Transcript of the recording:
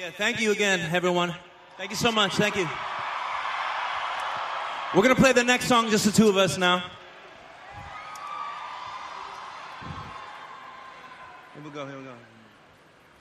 yeah. Thank you again, everyone. Thank you so much. Thank you. We're going to play the next song, just the two of us now. Here we go.